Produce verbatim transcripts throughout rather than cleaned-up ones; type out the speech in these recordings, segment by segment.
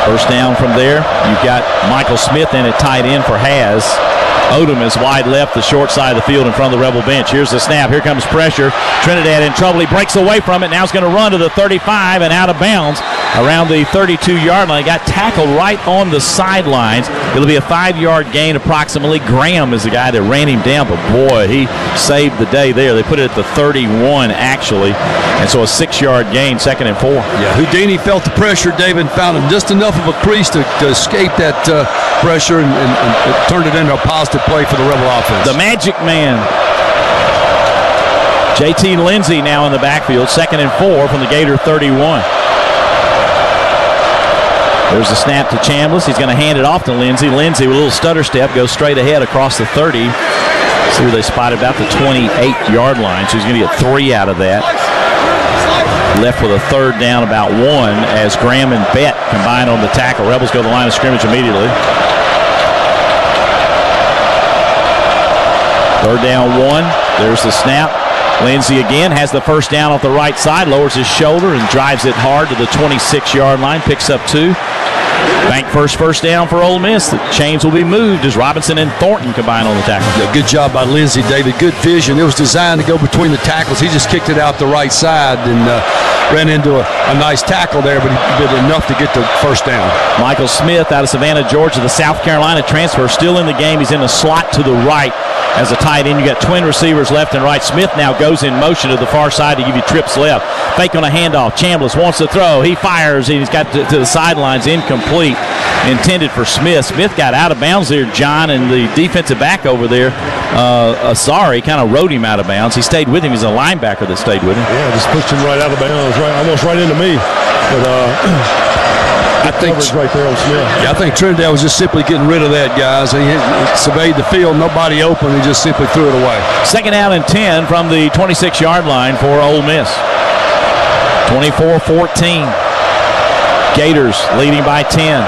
First down from there. You've got Michael Smith in at tight end for Has. Odom is wide left, the short side of the field in front of the Rebel bench. Here's the snap. Here comes pressure. Trinidad in trouble. He breaks away from it. Now he's going to run to the thirty-five and out of bounds around the thirty-two-yard line. Got tackled right on the sidelines. It'll be a five-yard gain approximately. Graham is the guy that ran him down, but boy, he saved the day there. They put it at the thirty-one, actually, and so a six-yard gain, second and four. Yeah, Houdini felt the pressure, David, found him just enough of a crease to, to escape that uh, pressure and, and, and it turned it into a positive play for the Rebel offense. The Magic Man. J T Lindsey now in the backfield, second and four from the Gator thirty-one. There's the snap to Chambliss. He's going to hand it off to Lindsey. Lindsey with a little stutter step goes straight ahead across the thirty. See where they spotted about the twenty-eight-yard line, so he's going to get three out of that. Left with a third down, about one, as Graham and Bett combine on the tackle. Rebels go to the line of scrimmage immediately. Third down, one. There's the snap. Lindsey again has the first down off the right side, lowers his shoulder and drives it hard to the twenty-six-yard line, picks up two. Bank first first down for Ole Miss. The chains will be moved as Robinson and Thornton combine on the tackle. Yeah, good job by Lindsey, David. Good vision. It was designed to go between the tackles. He just kicked it out the right side and uh, ran into a, a nice tackle there, but he did enough to get the first down. Michael Smith out of Savannah, Georgia, the South Carolina transfer, still in the game. He's in the slot to the right as a tight end. You got twin receivers left and right. Smith now goes in motion to the far side to give you trips left. Fake on a handoff. Chambliss wants to throw. He fires. He's got to, to the sidelines, incomplete. Intended for Smith. Smith got out of bounds there, John, and the defensive back over there, uh, Asari, kind of rode him out of bounds. He stayed with him. He's a linebacker that stayed with him. Yeah, just pushed him right out of bounds, right, almost right into me. But uh, I think right there on Smith. Yeah, I think Trinidad was just simply getting rid of that, guys. He, he surveyed the field, nobody open. He just simply threw it away. Second down and ten from the twenty-six-yard line for Ole Miss. twenty-four fourteen. Gators leading by ten.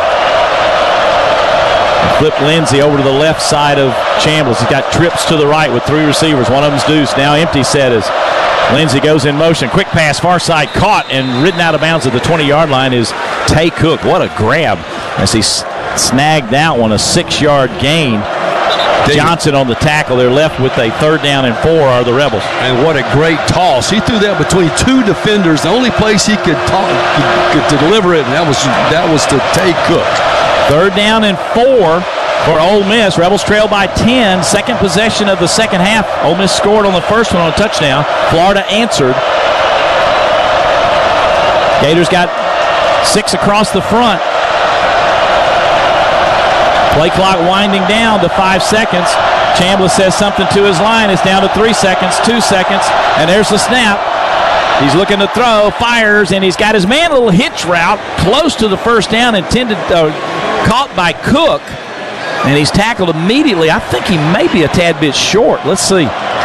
Flip Lindsey over to the left side of Chambliss. He's got trips to the right with three receivers. One of them's Deuce. Now empty set as Lindsey goes in motion. Quick pass, far side, caught and ridden out of bounds at the twenty-yard line is Tay Cook. What a grab as he snagged that one, a six-yard gain. Johnson on the tackle. They're left with a third down and four are the Rebels. And what a great toss. He threw that between two defenders. The only place he could, talk, could, could deliver it, and that was, that was to Tay Cook. Third down and four for Ole Miss. Rebels trail by ten. Second possession of the second half. Ole Miss scored on the first one on a touchdown. Florida answered. Gators got six across the front. Play clock winding down to five seconds. Chambliss says something to his line. It's down to three seconds, two seconds, and there's the snap. He's looking to throw, fires, and he's got his man a little hitch route close to the first down, intended, uh, caught by Cook, and he's tackled immediately. I think he may be a tad bit short. Let's see.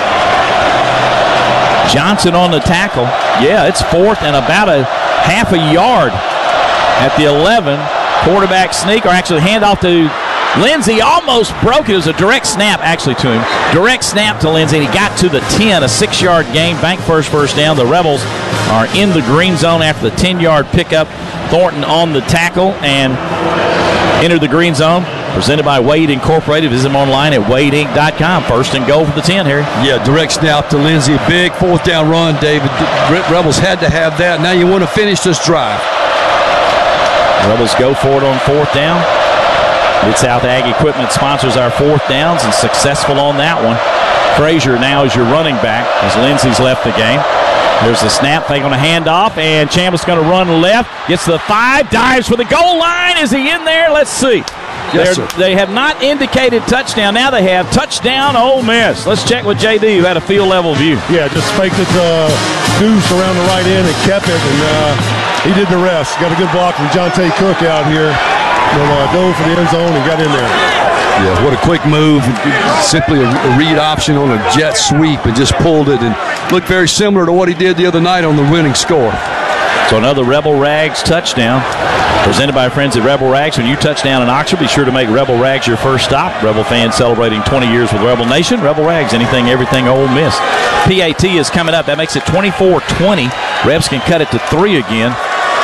Johnson on the tackle. Yeah, it's fourth and about a half a yard at the eleven. Quarterback sneak, or actually handoff to Lindsey. Almost broke it. It was a direct snap, actually, to him. Direct snap to Lindsey, and he got to the ten, a six-yard gain. Bank first first down. The Rebels are in the green zone after the ten-yard pickup. Thornton on the tackle and entered the green zone. Presented by Wade Incorporated. Visit them online at wade inc dot com. First and goal for the ten, Harry. Yeah, direct snap to Lindsey. Big fourth down run, David. The Rebels had to have that. Now you want to finish this drive. Rebels go for it on fourth down. Mid-South Ag Equipment sponsors our fourth downs and successful on that one. Frazier now is your running back as Lindsey's left the game. There's the snap, fake on a handoff, and Chambliss going to run left. Gets to the five, dives for the goal line. Is he in there? Let's see. Yes, sir. They have not indicated touchdown. Now they have touchdown Ole Miss. Let's check with J D, who had a field level view. Yeah, just faked it to uh, Deuce around the right end and kept it, and uh, he did the rest. Got a good block from John Tay Cook out here. And uh, dove for the end zone and got in there. Yeah, what a quick move. Simply a, a read option on a jet sweep and just pulled it and looked very similar to what he did the other night on the winning score. So another Rebel Rags touchdown presented by our friends at Rebel Rags. When you touch down in Oxford, be sure to make Rebel Rags your first stop. Rebel fans celebrating twenty years with Rebel Nation. Rebel Rags, anything, everything Ole Miss. P A T is coming up. That makes it twenty-four twenty. Rebs can cut it to three again.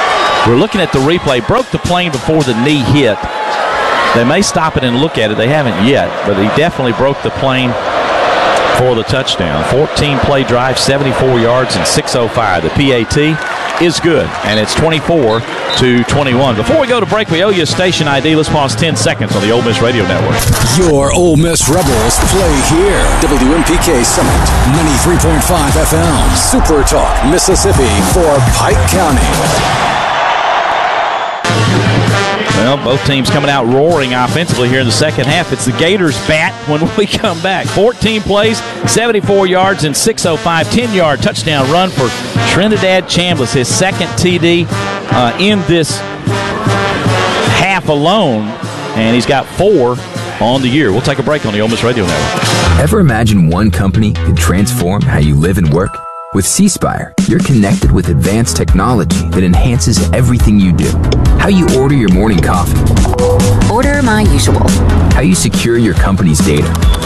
We're looking at the replay. Broke the plane before the knee hit. They may stop it and look at it. They haven't yet, but he definitely broke the plane for the touchdown. fourteen-play drive, seventy-four yards, and six oh five. The P A T is good, and it's twenty-four to twenty-one. Before we go to break, we owe you a station I D. Let's pause ten seconds on the Ole Miss Radio Network. Your Ole Miss Rebels play here. W M P K Summit, ninety-three point five F M, Super Talk, Mississippi for Pike County. Well, both teams coming out roaring offensively here in the second half. It's the Gators' bat when we come back. fourteen plays, seventy-four yards, and six oh five. ten-yard touchdown run for Trinidad Chambliss, his second T D uh, in this half alone, and he's got four on the year. We'll take a break on the Ole Miss Radio Network. Ever imagine one company could transform how you live and work? With C Spire, you're connected with advanced technology that enhances everything you do. How you order your morning coffee. Order my usual. How you secure your company's data.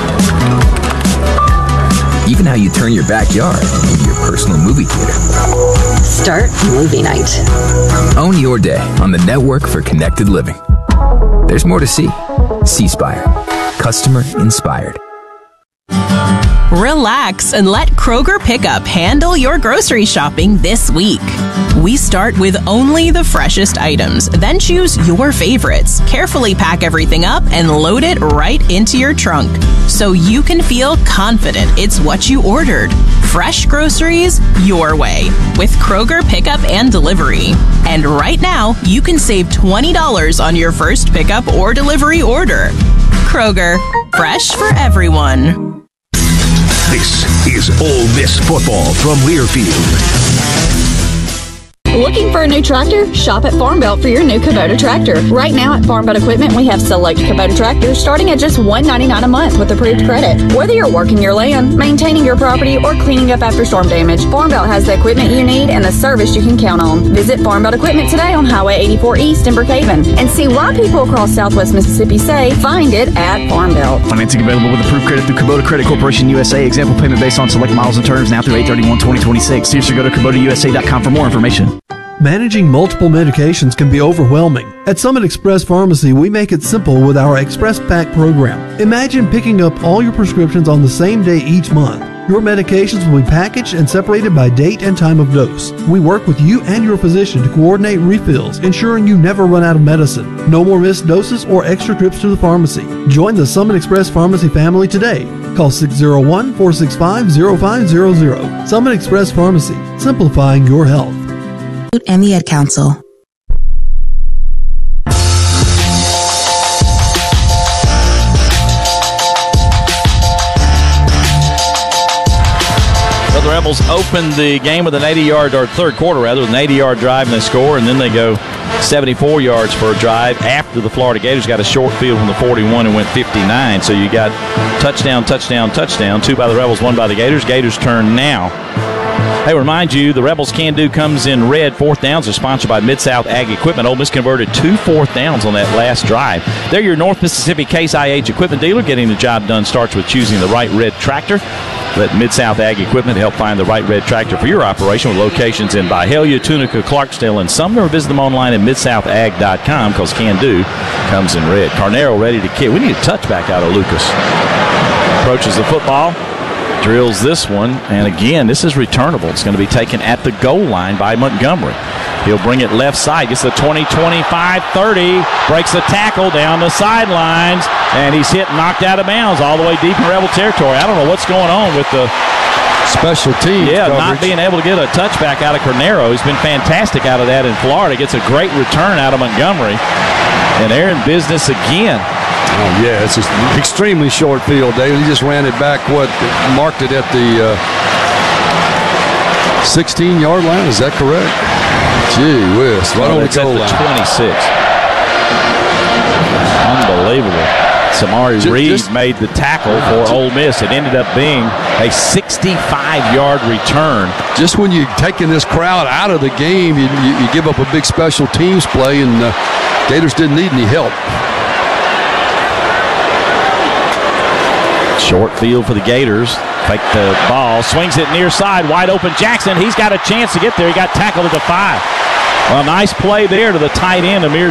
Even how you turn your backyard into your personal movie theater. Start movie night. Own your day on the network for connected living. There's more to see. C Spire. Customer inspired. Relax and let Kroger Pickup handle your grocery shopping this week. We start with only the freshest items, then choose your favorites, carefully pack everything up, and load it right into your trunk so you can feel confident it's what you ordered. Fresh groceries your way with Kroger Pickup and Delivery. And right now, you can save twenty dollars on your first pickup or delivery order. Kroger, fresh for everyone. This is Ole Miss football from Learfield. Looking for a new tractor? Shop at Farm Belt for your new Kubota tractor. Right now at Farm Belt Equipment, we have select Kubota tractors starting at just one hundred ninety-nine dollars a month with approved credit. Whether you're working your land, maintaining your property, or cleaning up after storm damage, Farm Belt has the equipment you need and the service you can count on. Visit Farm Belt Equipment today on Highway eighty-four East in Brookhaven and see why people across Southwest Mississippi say, find it at Farm Belt. Financing available with approved credit through Kubota Credit Corporation U S A. Example payment based on select miles and terms now through eight thirty-one twenty twenty-six. See us or go to Kubota U S A dot com for more information. Managing multiple medications can be overwhelming. At Summit Express Pharmacy, we make it simple with our Express Pack program. Imagine picking up all your prescriptions on the same day each month. Your medications will be packaged and separated by date and time of dose. We work with you and your physician to coordinate refills, ensuring you never run out of medicine. No more missed doses or extra trips to the pharmacy. Join the Summit Express Pharmacy family today. Call six oh one, four six five, oh five hundred. Summit Express Pharmacy, simplifying your health. And the Ad Council. Well, the Rebels opened the game with an eighty-yard, or third quarter rather, with an eighty-yard drive and they score, and then they go seventy-four yards for a drive after the Florida Gators got a short field from the forty-one and went fifty-nine. So you got touchdown, touchdown, touchdown, two by the Rebels, one by the Gators. Gators turn now. Hey, remind you, the Rebels Can Do comes in red. Fourth downs are sponsored by Mid-South Ag Equipment. Ole Miss converted two fourth downs on that last drive. They're your North Mississippi Case I H equipment dealer. Getting the job done starts with choosing the right red tractor. Let Mid-South Ag Equipment help find the right red tractor for your operation with locations in Byhalia, Tunica, Clarksdale, and Sumner. Or visit them online at mid south ag dot com because Can Do comes in red. Carnero ready to kick. We need a touchback out of Lucas. Approaches the football. Drills this one, and again, this is returnable. It's going to be taken at the goal line by Montgomery. He'll bring it left side, gets the twenty, twenty-five, thirty, breaks the tackle down the sidelines, and he's hit and knocked out of bounds all the way deep in Rebel territory. I don't know what's going on with the special teams. Yeah, coverage. Not being able to get a touchback out of Carnero. He's been fantastic out of that in Florida. Gets a great return out of Montgomery, and they're in business again. Oh, yeah, it's an extremely short field, David. He just ran it back, what, marked it at the uh, sixteen-yard line. Is that correct? Gee whiz. Right on the goal line. twenty-six. Unbelievable. Samari just, Reed just, made the tackle for Ole Miss. It ended up being a sixty-five-yard return. Just when you're taking this crowd out of the game, you, you, you give up a big special teams play, and uh, Gators didn't need any help. Short field for the Gators. Take the ball, swings it near side, wide open Jackson. He's got a chance to get there. He got tackled at the five. Well, nice play there to the tight end, Amir